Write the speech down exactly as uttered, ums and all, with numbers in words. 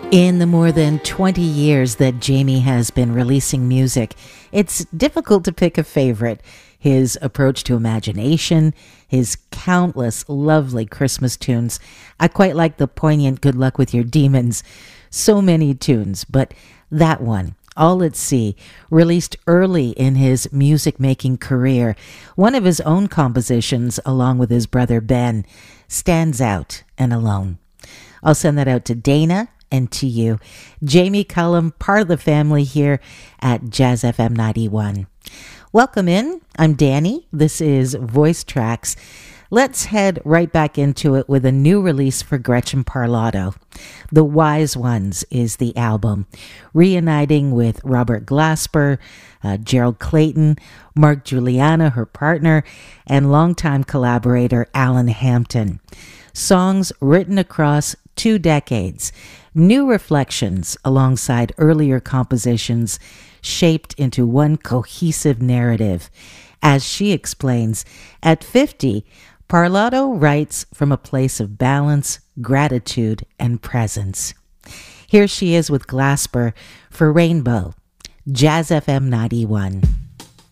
In the more than twenty years that Jamie has been releasing music, it's difficult to pick a favorite. His approach to imagination, his countless lovely Christmas tunes. I quite like the poignant Good Luck with Your Demons. So many tunes, but that one, All at Sea, released early in his music-making career, one of his own compositions along with his brother Ben, stands out and alone. I'll send that out to Dana and to you. Jamie Cullum, part of the family here at Jazz F M ninety-one. Welcome in. I'm Danny. This is Voice Tracks. Let's head right back into it with a new release for Gretchen Parlato. The Wise Ones is the album, reuniting with Robert Glasper, uh, Gerald Clayton, Mark Juliana, her partner, and longtime collaborator Alan Hampton. Songs written across two decades, new reflections alongside earlier compositions shaped into one cohesive narrative. As she explains, at fifty, Parlato writes from a place of balance, gratitude, and presence. Here she is with Glasper for Rainbow, Jazz F M ninety-one.